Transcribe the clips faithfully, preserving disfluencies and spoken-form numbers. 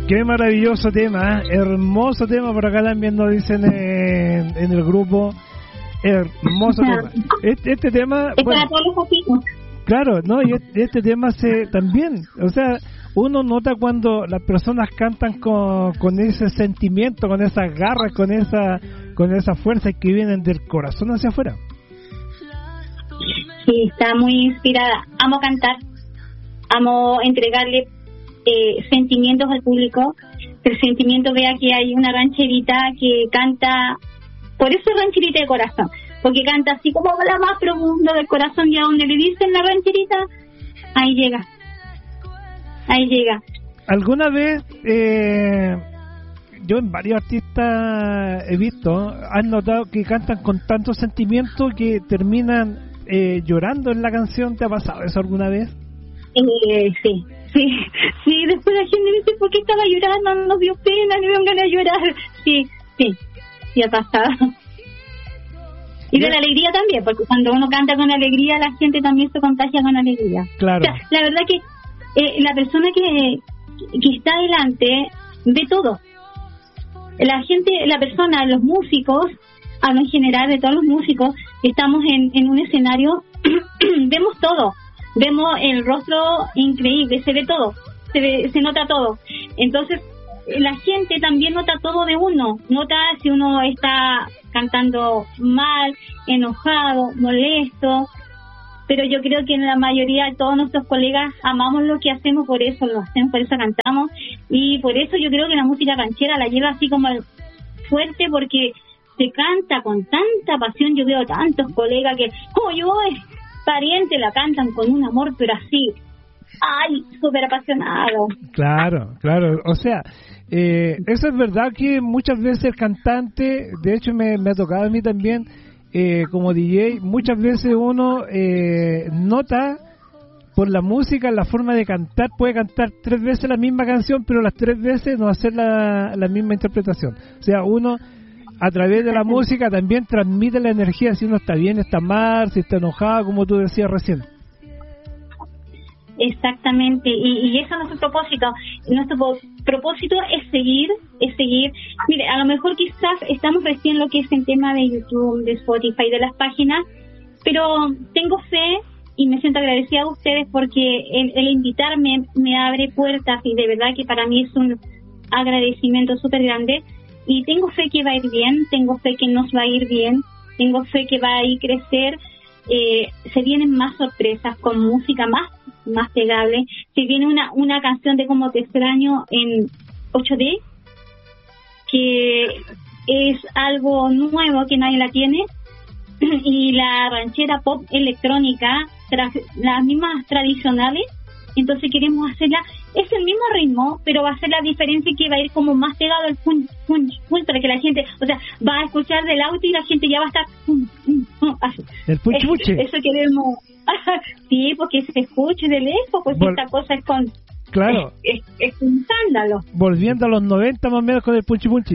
Qué maravilloso tema, ¿eh? Hermoso tema, por acá también nos dicen en, en el grupo. Hermoso tema. Este, este tema, es bueno, para todos los oficios. Claro, no, y este, este tema se también, o sea, uno nota cuando las personas cantan con, con ese sentimiento, con esas garras, con esa con esa fuerza que vienen del corazón hacia afuera. Sí, está muy inspirada. Amo cantar, amo entregarle eh, sentimientos al público. El sentimiento, vea que hay una rancherita que canta, por eso es rancherita de corazón, porque canta así como la más profunda del corazón, y a donde le dicen la rancherita, ahí llega, ahí llega. ¿Alguna vez, eh, yo en varios artistas he visto, han notado que cantan con tanto sentimiento que terminan eh, llorando en la canción? ¿Te ha pasado eso alguna vez? Eh, sí, sí, sí, después la gente me dice, ¿por qué estaba llorando? No nos dio pena, no me dio ganas de llorar. Sí, sí, sí ha pasado. Y de la alegría también, porque cuando uno canta con alegría, la gente también se contagia con alegría. Claro. O sea, la verdad que eh, la persona que, que está adelante ve todo. La gente, la persona, los músicos, hablo en general de todos los músicos, estamos en, en un escenario, vemos todo. Vemos el rostro increíble, se ve todo, se ve, se nota todo. Entonces, la gente también nota todo de uno, nota si uno está cantando mal, enojado, molesto, pero yo creo que en la mayoría de todos nuestros colegas amamos lo que hacemos, por eso lo hacemos, por eso cantamos, y por eso yo creo que la música ranchera la lleva así como fuerte, porque se canta con tanta pasión. Yo veo tantos colegas que, como yo, pariente, la cantan con un amor, pero así, ay, súper apasionado. Claro, claro, o sea, eh, eso es verdad que muchas veces el cantante, de hecho me, me ha tocado a mí también, eh, como D J, muchas veces uno eh, nota por la música, la forma de cantar, puede cantar tres veces la misma canción, pero las tres veces no hacer la, la misma interpretación. O sea, uno a través de la música también transmite la energía, si uno está bien, está mal, si está enojado, como tú decías recién. Exactamente, y, y eso es nuestro propósito. Nuestro propósito es seguir, es seguir. Mire, a lo mejor quizás estamos recién lo que es el tema de YouTube, de Spotify, de las páginas, pero tengo fe y me siento agradecida a ustedes porque el, el invitarme me abre puertas, y de verdad que para mí es un agradecimiento súper grande. Y tengo fe que va a ir bien, tengo fe que nos va a ir bien, tengo fe que va a ir crecer. Eh, se vienen más sorpresas con música más más pegable. Se viene una una canción de Como te extraño en ocho D, que es algo nuevo que nadie la tiene, y la ranchera pop electrónica, tra- las mismas tradicionales. Entonces queremos hacerla, es el mismo ritmo, pero va a ser la diferencia, que va a ir como más pegado al punch, punch, punch, para que la gente, o sea, va a escuchar del auto y la gente ya va a estar punch, punch, punch, así. El punch, punch. Eso queremos. Sí, porque se escuche de lejos, pues Vol- esta cosa es con... Claro. Es, es, es un escándalo. Volviendo a los noventa más o menos con el punchi punchi.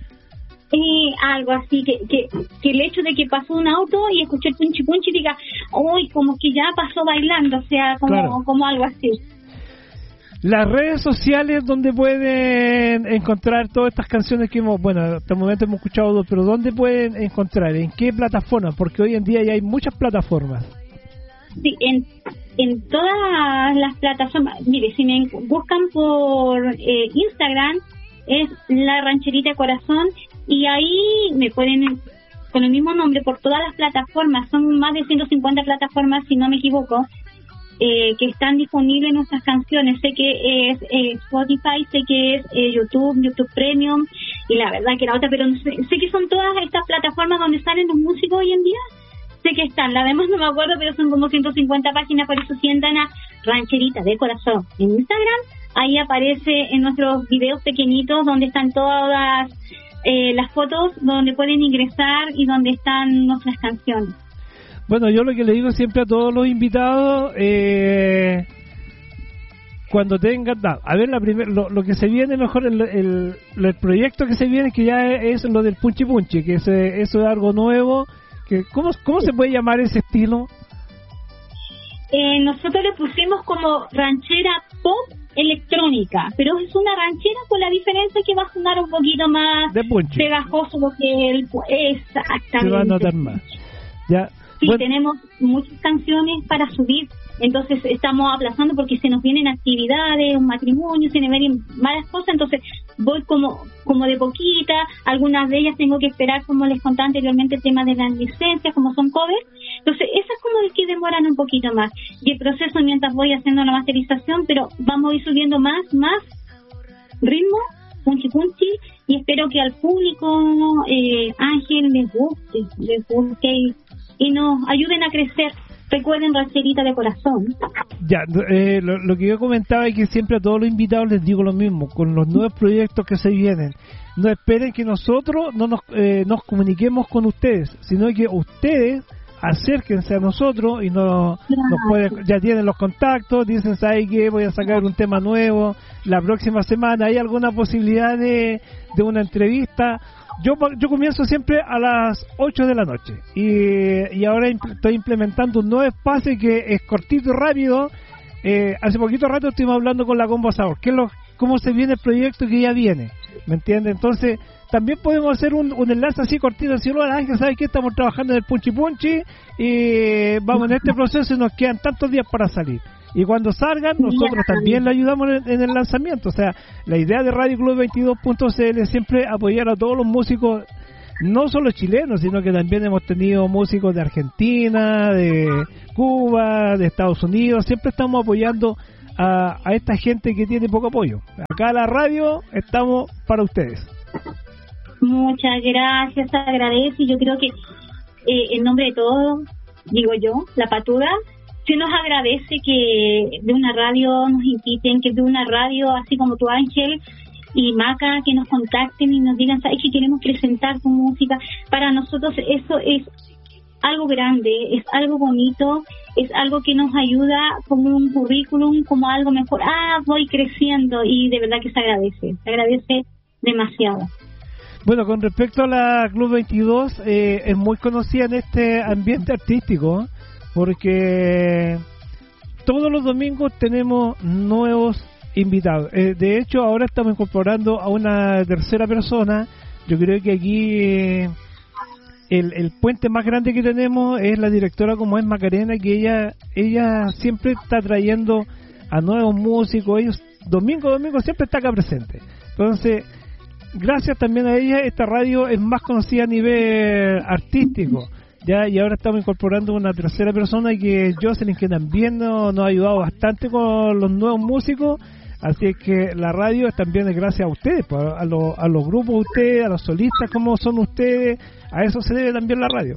Y algo así, que, que que el hecho de que pasó un auto y escuché el punchi punchi y diga, uy, como que ya pasó bailando, o sea, como, claro, como algo así. Las redes sociales donde pueden encontrar todas estas canciones que hemos, bueno, hasta el momento hemos escuchado dos, pero ¿dónde pueden encontrar? ¿En qué plataforma? Porque hoy en día ya hay muchas plataformas. Sí, en, en todas las plataformas. Mire, si me buscan por eh, Instagram, es La Rancherita Corazón, y ahí me pueden, con el mismo nombre, por todas las plataformas. Son más de ciento cincuenta plataformas, si no me equivoco, eh, que están disponibles nuestras canciones. Sé que es eh, Spotify, sé que es eh, YouTube, YouTube Premium, y la verdad que la otra, pero no sé, sé que son todas estas plataformas donde salen los músicos hoy en día. Sé que están, la demás no me acuerdo, pero son como ciento cincuenta páginas, por eso sientan a Rancherita de Corazón en Instagram. Ahí aparece en nuestros videos pequeñitos donde están todas eh, las fotos, donde pueden ingresar y donde están nuestras canciones. Bueno, yo lo que le digo siempre a todos los invitados, eh, cuando tengan, no, a ver, la primer, lo, lo que se viene mejor, el, el, el proyecto que se viene, que ya es, es lo del punchi punchi, que es, eso es algo nuevo. Que, ¿cómo, ¿Cómo se puede llamar ese estilo? Eh, nosotros le pusimos como ranchera pop electrónica. electrónica, pero es una ranchera con la diferencia que va a sonar un poquito más de punchi, pegajoso, porque el exactamente se va a notar más. Ya. Sí, bueno. Tenemos muchas canciones para subir, entonces estamos aplazando porque se nos vienen actividades, un matrimonio, se nos vienen varias cosas, entonces voy como como de poquita, algunas de ellas tengo que esperar, como les conté anteriormente, el tema de las licencias, como son covers, entonces esas como las que demoran un poquito más, y el proceso mientras voy haciendo la masterización, pero vamos a ir subiendo más, más ritmo, punchi punchi, y espero que al público, eh, Ángel, les guste, les guste y, y nos ayuden a crecer. Recuerden, rancherita de corazón. Ya, eh, lo, lo que yo comentaba es que siempre a todos los invitados les digo lo mismo, con los nuevos proyectos que se vienen, no esperen que nosotros no nos, eh, nos comuniquemos con ustedes, sino que ustedes acérquense a nosotros y no, nos pueden, ya tienen los contactos, dicen, ¿sabes qué? Voy a sacar un tema nuevo la próxima semana, ¿hay alguna posibilidad de, de una entrevista? Yo yo comienzo siempre a las ocho de la noche y, y ahora imp- estoy implementando un nuevo espacio que es cortito y rápido. Eh, hace poquito rato estuvimos hablando con la Combo Sabor, que es lo, cómo se viene el proyecto que ya viene, ¿me entiendes? Entonces también podemos hacer un, un enlace así cortito, así, hola Ángel, ¿sabes qué? Estamos trabajando en el Punchi Punchi y vamos en este proceso y nos quedan tantos días para salir. Y cuando salgan, nosotros también le ayudamos en, en el lanzamiento. O sea, la idea de Radio Club veintidós punto c l es siempre apoyar a todos los músicos, no solo chilenos, sino que también hemos tenido músicos de Argentina, de Cuba, de Estados Unidos. Siempre estamos apoyando a, a esta gente que tiene poco apoyo. Acá en la radio estamos para ustedes. Muchas gracias, agradezco. Y yo creo que eh, en nombre de todos, digo yo, la Patuda, se nos agradece que de una radio nos inviten, que de una radio, así como tu Ángel y Maca, que nos contacten y nos digan, ¿sabes que queremos presentar tu música? Para nosotros eso es algo grande, es algo bonito, es algo que nos ayuda como un currículum, como algo mejor. Ah, voy creciendo y de verdad que se agradece, se agradece demasiado. Bueno, con respecto a la Club veintidós, eh, es muy conocida en este ambiente artístico, porque todos los domingos tenemos nuevos invitados. Eh, de hecho, ahora estamos incorporando a una tercera persona. Yo creo que aquí eh, el, el puente más grande que tenemos es la directora, como es Macarena, que ella ella siempre está trayendo a nuevos músicos. Ellos, domingo a domingo, siempre está acá presente. Entonces, gracias también a ella, esta radio es más conocida a nivel artístico. Ya, y ahora estamos incorporando una tercera persona que es Jocelyn, que también nos, nos ha ayudado bastante con los nuevos músicos. Así es que la radio también es gracias a ustedes, pues, a, lo, a los grupos de ustedes, a los solistas como son ustedes, a eso se debe también la radio.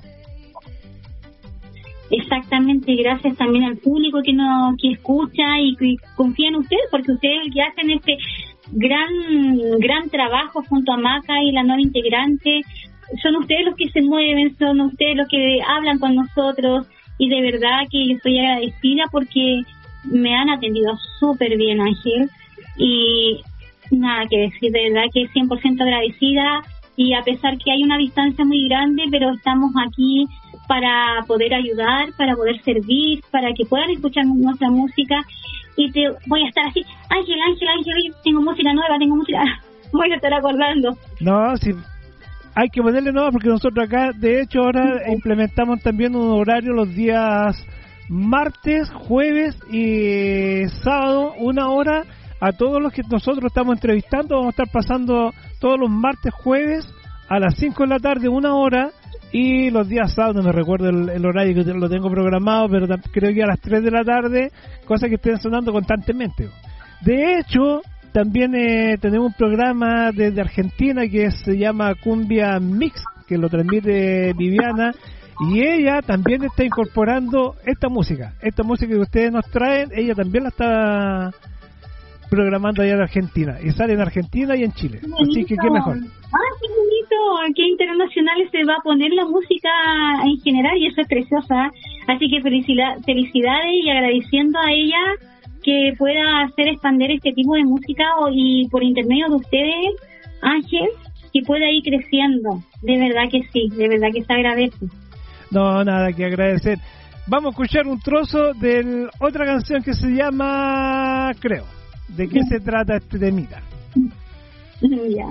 Exactamente, gracias también al público que nos que escucha y que confía en ustedes, porque ustedes que hacen este gran gran trabajo junto a Maca y la nueva integrante. Son ustedes los que se mueven, son ustedes los que hablan con nosotros y de verdad que yo estoy agradecida porque me han atendido súper bien, Ángel, y nada que decir, de verdad que cien por ciento agradecida, y a pesar que hay una distancia muy grande, pero estamos aquí para poder ayudar, para poder servir, para que puedan escuchar nuestra música, y te voy a estar así, Ángel, Ángel, Ángel, tengo música nueva, tengo música, voy a estar acordando. No, sí. Hay que ponerle nueva porque nosotros acá, de hecho, ahora implementamos también un horario los días martes, jueves y sábado, una hora, a todos los que nosotros estamos entrevistando. Vamos a estar pasando todos los martes, jueves, a las cinco de la tarde, una hora, y los días sábados, no me recuerdo el, el horario que lo tengo programado, pero creo que a las tres de la tarde, cosa que estén sonando constantemente. De hecho, también eh, tenemos un programa desde Argentina que se llama Cumbia Mix, que lo transmite Viviana, y ella también está incorporando esta música, esta música que ustedes nos traen, ella también la está programando allá en Argentina, y sale en Argentina y en Chile, así que qué mejor. Ah, qué bonito, qué internacional se va a poner la música en general, y eso es preciosa, así que felicidad, felicidades y agradeciendo a ella que pueda hacer expandir este tipo de música y por intermedio de ustedes, Ángel, que pueda ir creciendo. De verdad que sí, de verdad que se agradece. No, nada que agradecer. Vamos a escuchar un trozo de otra canción que se llama Creo. de qué se trata este temita. Ya.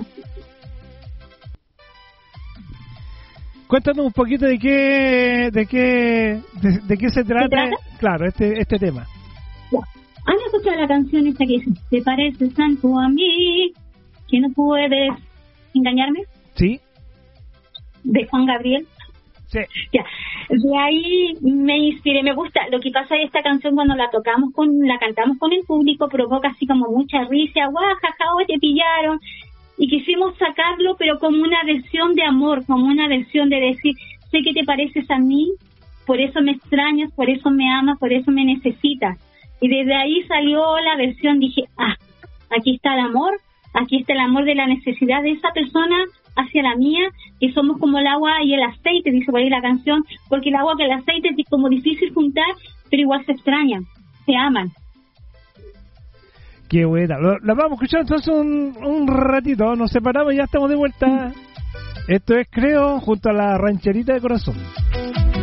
Cuéntanos un poquito de qué, de qué, de, de qué se trata, trata? claro, este, este tema. Ya. ¿Han escuchado la canción esta que dice, te pareces tanto a mí que no puedes engañarme? Sí. De Juan Gabriel. Sí. Ya. De ahí me inspiré, me gusta. Lo que pasa es esta canción cuando la tocamos con, la cantamos con el público, provoca así como mucha risa, guau, jaja, hoy te pillaron. Y quisimos sacarlo, pero como una versión de amor, como una versión de decir, sé que te pareces a mí, por eso me extrañas, por eso me amas, por eso me necesitas. Y desde ahí salió la versión, dije, ah, aquí está el amor, aquí está el amor de la necesidad de esa persona hacia la mía, que somos como el agua y el aceite, dice por ahí la canción, porque el agua que el aceite es como difícil juntar, pero igual se extrañan, se aman. Qué buena. Lo, la vamos a escuchar entonces un, un ratito. Nos separamos y ya estamos de vuelta. Esto es Creo, junto a la Rancherita de Corazón.